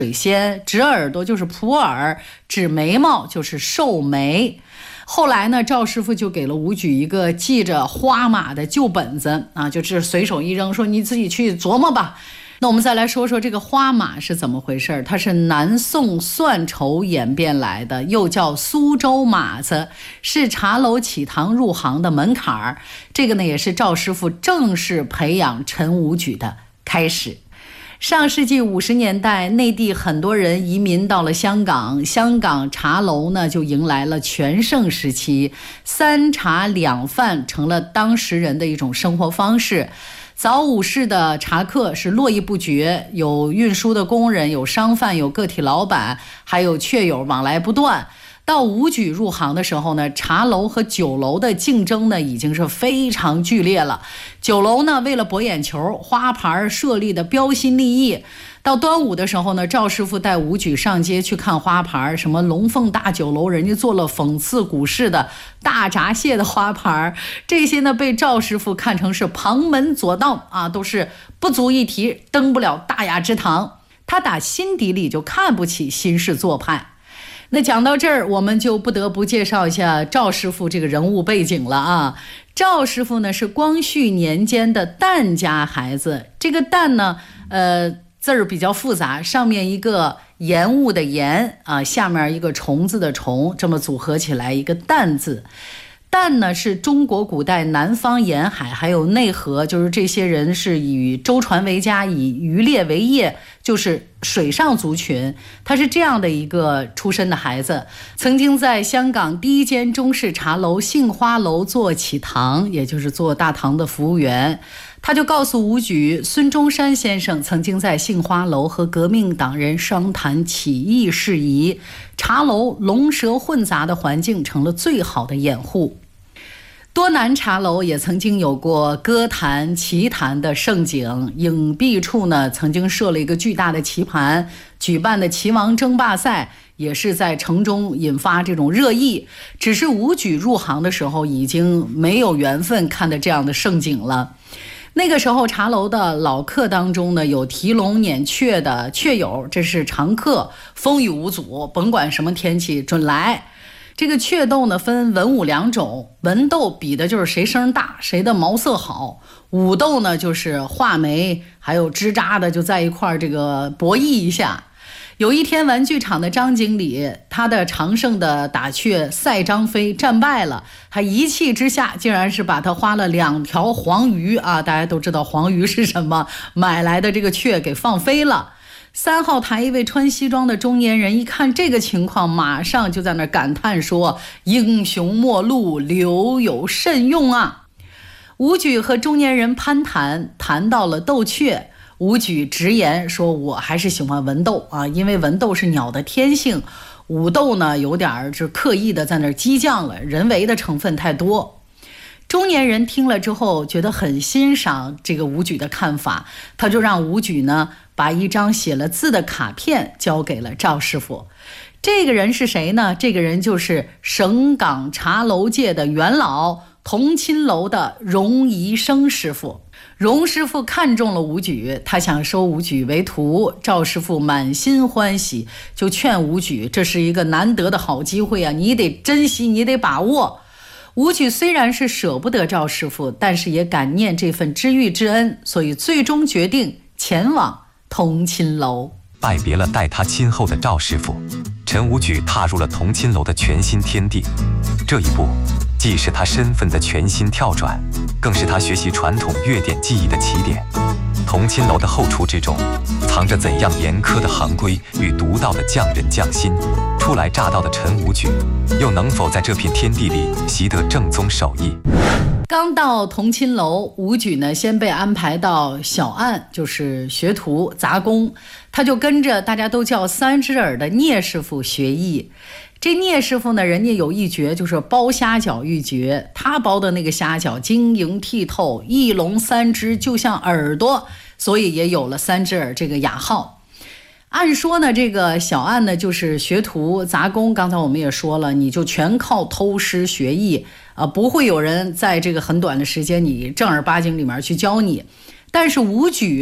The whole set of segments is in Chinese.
水仙，指耳朵就是普洱，指眉毛就是寿眉。后来呢，赵师傅就给了武举一个记着花马的旧本子啊，就是随手一扔，说你自己去琢磨吧。那我们再来说说这个花马是怎么回事。它是南宋算筹演变来的，又叫苏州马子，是茶楼起堂入行的门槛儿。这个呢，也是赵师傅正式培养陈武举的开始。上世纪50年代，内地很多人移民到了香港，香港茶楼呢就迎来了全盛时期，三茶两饭成了当时人的一种生活方式。早午市的茶客是络绎不绝，有运输的工人，有商贩，有个体老板，还有雀友往来不断。到武举入行的时候呢，茶楼和酒楼的竞争呢已经是非常剧烈了。酒楼呢为了博眼球，花牌设立的标新立异。到端午的时候呢，赵师傅带武举上街去看花牌，什么龙凤大酒楼人家做了讽刺股市的大闸蟹的花牌，这些呢被赵师傅看成是旁门左道啊，都是不足一提，登不了大雅之堂。他打心底里就看不起新式做派。那讲到这儿，我们就不得不介绍一下赵师傅这个人物背景了啊。赵师傅呢是光绪年间的旦家孩子，这个旦呢，字儿比较复杂，上面一个延误的延啊，下面一个虫子的虫，这么组合起来一个旦字。旦呢是中国古代南方沿海还有内河，就是这些人是以舟船为家，以渔猎为业，就是水上族群。他是这样的一个出身的孩子，曾经在香港第一间中式茶楼杏花楼做起堂，也就是做大堂的服务员。他就告诉武举，孙中山先生曾经在杏花楼和革命党人商谈起义事宜，茶楼龙蛇混杂的环境成了最好的掩护。多南茶楼也曾经有过歌坛棋坛的盛景，影壁处呢曾经设了一个巨大的棋盘，举办的棋王争霸赛也是在城中引发这种热议。只是武举入行的时候已经没有缘分看的这样的盛景了。那个时候茶楼的老客当中呢，有提笼撵雀的雀友，这是常客，风雨无阻，甭管什么天气准来。这个雀斗呢分文武两种，文斗比的就是谁声大，谁的毛色好；武斗呢就是画眉还有枝扎的就在一块这个博弈一下。有一天玩具厂的张经理，他的常胜的打雀赛张飞战败了，他一气之下竟然是把他花了2条黄鱼啊，大家都知道黄鱼是什么，买来的这个雀给放飞了。3号台一位穿西装的中年人一看这个情况，马上就在那感叹说，英雄末路，留有慎用啊。武举和中年人攀谈，谈到了斗雀，武举直言说，我还是喜欢文斗啊，因为文斗是鸟的天性，武斗呢有点是刻意的在那激将了，人为的成分太多。中年人听了之后觉得很欣赏这个武举的看法，他就让武举呢把一张写了字的卡片交给了赵师傅。这个人是谁呢？这个人就是省港茶楼界的元老，同亲楼的荣宜生师傅。荣师傅看中了武举，他想收武举为徒，赵师傅满心欢喜，就劝武举，这是一个难得的好机会啊，你得珍惜，你得把握。武举虽然是舍不得赵师傅，但是也感念这份知遇之恩，所以最终决定前往同亲楼。 拜别了待他亲厚的赵师傅，陈武举踏入了同亲楼的全新天地。这一步既是他身份的全新跳转，更是他学习传统乐典技艺的起点。同亲楼的后厨之中，藏着怎样严苛的行规与独到的匠人匠心？初来乍到的陈武举，又能否在这片天地里习得正宗手艺？ 刚到同亲楼，武举呢先被安排到小案，就是学徒杂工，他就跟着大家都叫3只耳的聂师傅学艺。这聂师傅呢，人家有一绝，就是包虾饺一绝。他包的那个虾饺晶莹剔透，一笼3只，就像耳朵，所以也有了3只耳这个雅号。按说呢，这个小案呢就是学徒杂工，刚才我们也说了，你就全靠偷师学艺不会有人在这个很短的时间你正儿八经里面去教你。但是武举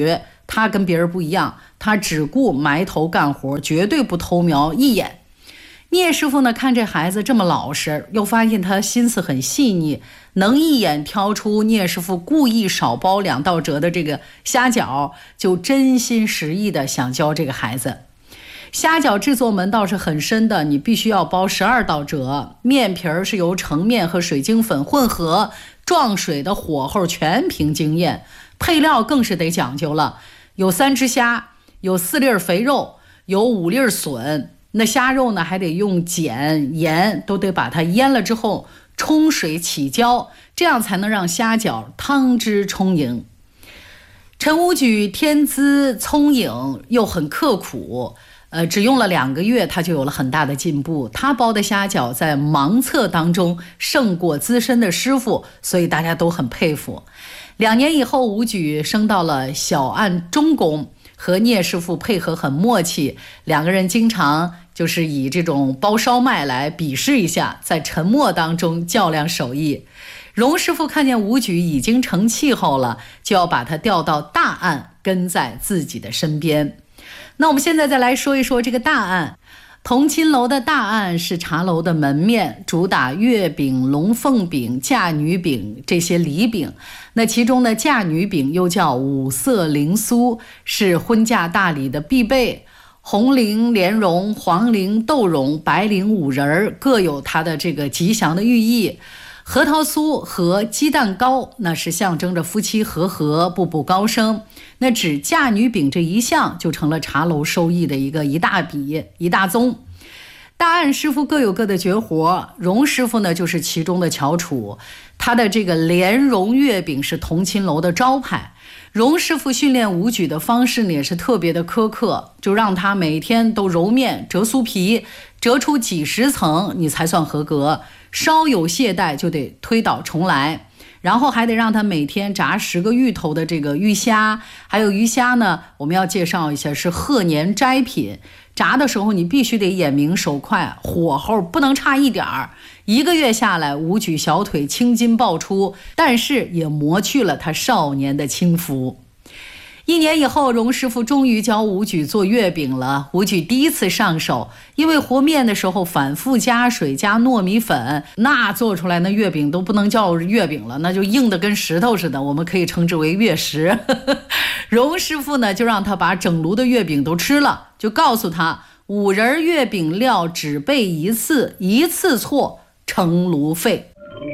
他跟别人不一样，他只顾埋头干活，绝对不偷瞄一眼。聂师傅呢，看这孩子这么老实，又发现他心思很细腻，能一眼挑出聂师傅故意少包2道折的这个虾饺，就真心实意的想教这个孩子。虾饺制作门道是很深的，你必须要包12道折，面皮儿是由澄面和水晶粉混合，撞水的火候全凭经验，配料更是得讲究了，有3只虾，有4粒肥肉，有5粒笋。那虾肉呢，还得用碱盐都得把它腌了之后冲水起胶，这样才能让虾饺汤汁充盈。陈无举天资聪颖又很刻苦，只用了2个月，他就有了很大的进步。他包的虾饺在盲测当中胜过资深的师傅，所以大家都很佩服。2年以后，无举升到了小案中工，和聂师傅配合很默契，2个人经常就是以这种包烧麦来比试一下，在沉默当中较量手艺。荣师傅看见无举已经成气候了，就要把他调到大案，跟在自己的身边。那我们现在再来说一说这个大案。同亲楼的大案是茶楼的门面，主打月饼、龙凤饼、嫁女饼这些礼饼。那其中呢，嫁女饼又叫五色绫酥，是婚嫁大礼的必备。红绫莲蓉、黄绫豆蓉、白绫五仁各有它的这个吉祥的寓意。核桃酥和鸡蛋糕，那是象征着夫妻和和，步步高升。那只嫁女饼这一项就成了茶楼收益的一大笔一大宗。大案师傅各有各的绝活，荣师傅呢就是其中的翘楚，他的这个莲蓉月饼是同亲楼的招牌。荣师傅训练无举的方式呢也是特别的苛刻，就让他每天都揉面、折酥皮，折出几十层你才算合格，稍有懈怠就得推倒重来。然后还得让他每天炸10个芋头的这个鱼虾，还有鱼虾呢，我们要介绍一下是贺年斋品，炸的时候你必须得眼明手快，火候不能差一点儿。1个月下来，无举小腿青筋爆出，但是也磨去了他少年的轻浮。1年以后，荣师傅终于教无举做月饼了。无举第一次上手，因为和面的时候反复加水加糯米粉，那做出来那月饼都不能叫月饼了，那就硬的跟石头似的，我们可以称之为月食。荣师傅呢就让他把整炉的月饼都吃了，就告诉他5仁月饼料只备1次，1次错成炉废。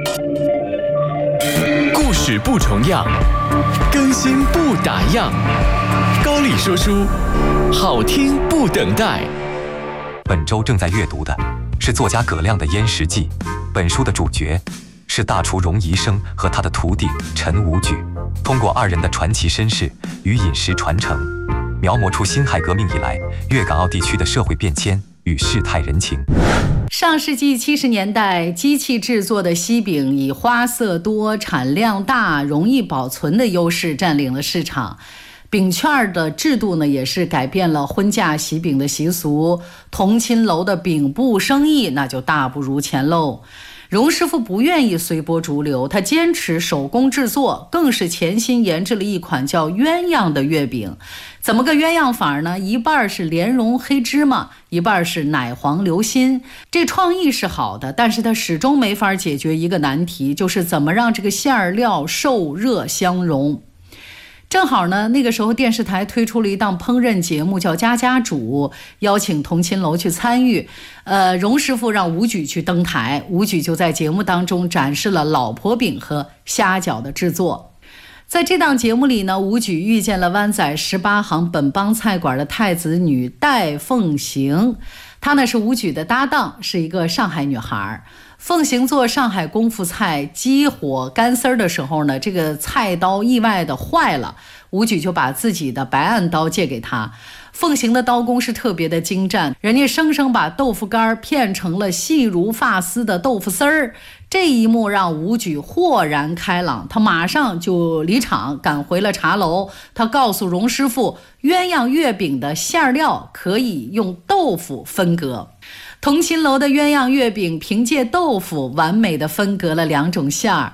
故事不重样，更新不打烊。高丽说书，好听不等待。 本周正在阅读的是作家葛亮的《燕食记》，本书的主角是大厨荣宜生和他的徒弟陈无举，通过2人的传奇身世与饮食传承，描摹出辛亥革命以来粤港澳地区的社会变迁与世态人情。 上世纪70年代，机器制作的西饼以花色多、产量大、容易保存的优势占领了市场。饼券的制度呢，也是改变了婚嫁喜饼的习俗，同亲楼的饼布生意那就大不如前喽。荣师傅不愿意随波逐流，他坚持手工制作，更是潜心研制了一款叫鸳鸯的月饼。怎么个鸳鸯法呢？一半是莲蓉黑芝麻，一半是奶黄流心。这创意是好的，但是它始终没法解决一个难题，就是怎么让这个馅料受热相融。正好呢，那个时候电视台推出了一档烹饪节目叫《家家煮》，邀请同亲楼去参与。荣师傅让无举去登台，无举就在节目当中展示了老婆饼和虾饺的制作。在这档节目里呢，无举遇见了湾仔18行本帮菜馆的太子女戴凤行，她呢是无举的搭档，是一个上海女孩。凤行做上海功夫菜鸡火干丝的时候呢，这个菜刀意外的坏了，无举就把自己的白案刀借给他。凤行的刀工是特别的精湛，人家生生把豆腐干片成了细如发丝的豆腐丝儿。这一幕让无举豁然开朗，他马上就离场赶回了茶楼。他告诉荣师傅，鸳鸯月饼的馅料可以用豆腐分隔。同亲楼的鸳鸯月饼凭借豆腐完美的分隔了2种馅儿。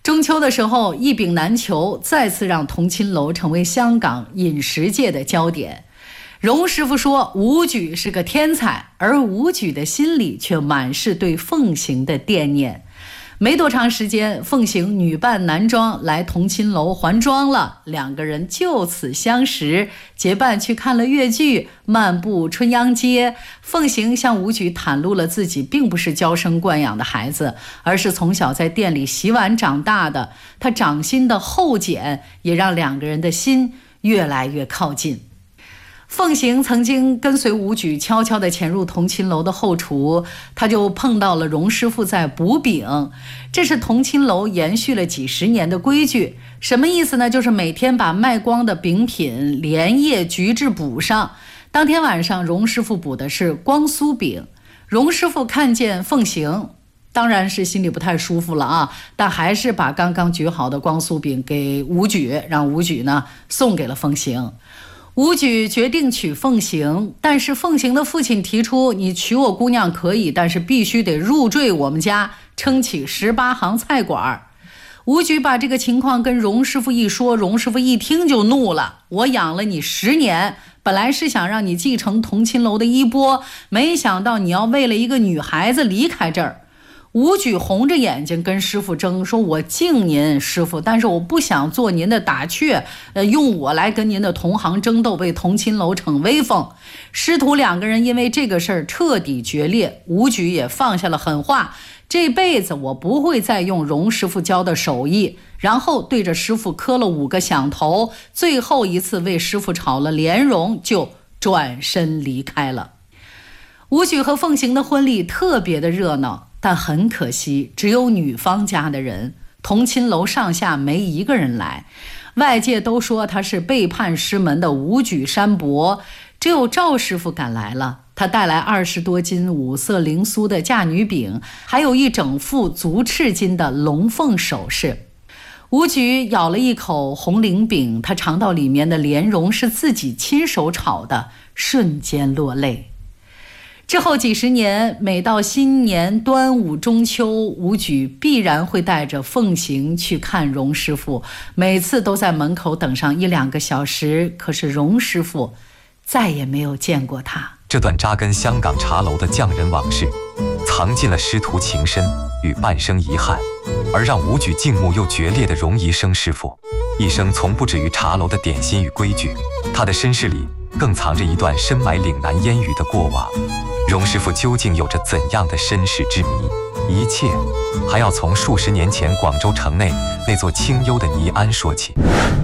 中秋的时候一饼难求，再次让同亲楼成为香港饮食界的焦点。荣师傅说武举是个天才，而武举的心里却满是对凤行的惦念。没多长时间，凤行女扮男装来同亲楼还妆了，两个人就此相识，结伴去看了越剧，漫步春秧街。凤行向武举袒露了自己并不是娇生惯养的孩子，而是从小在店里洗碗长大的。他掌心的厚茧也让两个人的心越来越靠近。凤行曾经跟随武举悄悄地潜入同亲楼的后厨，他就碰到了荣师傅在补饼。这是同亲楼延续了几十年的规矩，什么意思呢？就是每天把卖光的饼品连夜焗制补上。当天晚上，荣师傅补的是光酥饼。荣师傅看见凤行，当然是心里不太舒服了啊，但还是把刚刚焗好的光酥饼给武举，让武举呢送给了凤行。武举决定娶凤行，但是凤行的父亲提出，你娶我姑娘可以，但是必须得入赘我们家，撑起18行菜馆。武举把这个情况跟荣师傅一说，荣师傅一听就怒了，我养了你10年，本来是想让你继承同亲楼的衣钵，没想到你要为了一个女孩子离开这儿。武举红着眼睛跟师傅争，说我敬您师傅，但是我不想做您的打雀，用我来跟您的同行争斗，为同亲楼逞威风。师徒两个人因为这个事儿彻底决裂，武举也放下了狠话，这辈子我不会再用荣师傅教的手艺，然后对着师傅磕了5个响头，最后一次为师傅炒了莲蓉，就转身离开了。武举和凤行的婚礼特别的热闹，但很可惜，只有女方家的人，同亲楼上下没一个人来。外界都说他是背叛师门的武举山伯，只有赵师傅赶来了。他带来20多斤五色绫苏的嫁女饼，还有一整副足赤金的龙凤首饰。武举咬了一口红绫饼，他尝到里面的莲蓉是自己亲手炒的，瞬间落泪。之后几十年，每到新年、端午、中秋，武举必然会带着凤行去看荣师傅，每次都在门口等上1-2个小时，可是荣师傅再也没有见过他。 这段扎根香港茶楼的匠人往事，藏进了师徒情深与半生遗憾，而让武举敬慕又决裂的荣宜生师傅，一生从不止于茶楼的点心与规矩，他的身世里更藏着一段深埋岭南烟雨的过往。荣师傅究竟有着怎样的身世之谜？一切还要从数十年前广州城内那座清幽的尼庵说起。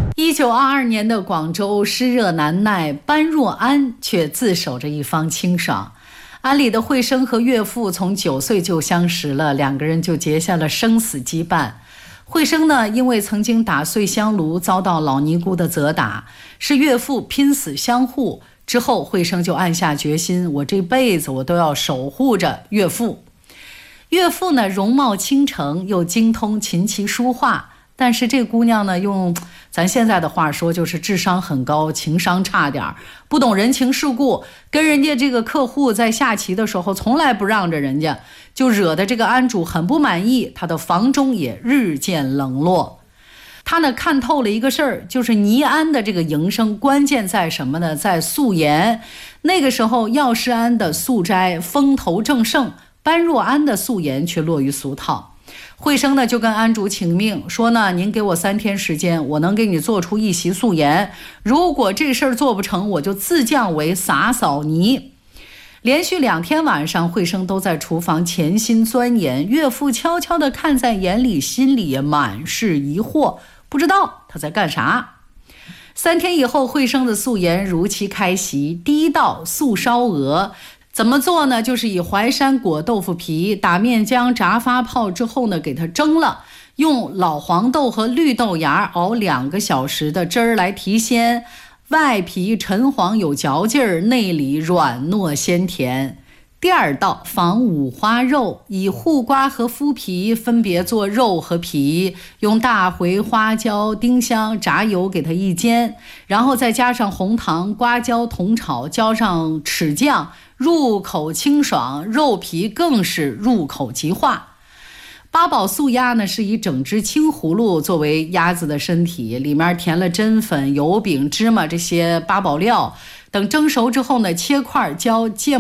1922年的广州湿热难耐，般若庵却自守着一方清爽。庵里的慧生和岳父从9岁就相识了，两个人就结下了生死羁绊。慧生呢，因为曾经打碎香炉遭到老尼姑的责打，是岳父拼死相护。之后慧生就暗下决心，我这辈子我都要守护着岳父。岳父呢，容貌倾城，又精通琴棋书画，但是这姑娘呢，用咱现在的话说，就是智商很高，情商差点，不懂人情世故，跟人家这个客户在下棋的时候从来不让着人家，就惹得这个庵主很不满意，他的房中也日渐冷落。他呢看透了一个事儿，就是尼庵的这个营生关键在什么呢？在素颜。那个时候药师庵的素斋风头正盛，般若庵的素颜却落于俗套。慧生呢就跟庵主请命说呢，您给我3天时间，我能给你做出一席素颜，如果这事儿做不成，我就自降为洒扫泥。连续2天晚上，慧生都在厨房潜心钻研，岳父悄悄地看在眼里，心里也满是疑惑，不知道他在干啥。3天以后，慧生的素颜如期开席。第一道素烧鹅，怎么做呢？就是以淮山裹豆腐皮，打面浆炸发泡之后呢，给它蒸了，用老黄豆和绿豆芽熬2个小时的汁儿来提鲜，外皮沉黄有嚼劲儿，内里软糯鲜甜。第2道仿五花肉，以护瓜和麸皮分别做肉和皮，用大茴、花椒、丁香、炸油给它一煎，然后再加上红糖、瓜椒同炒，浇上豉酱，入口清爽，肉皮更是入口即化。 八宝素鸭呢，是以整只青葫芦作为鸭子的身体，里面填了针粉、油饼、芝麻这些八宝料。等蒸熟之后呢，切块浇芥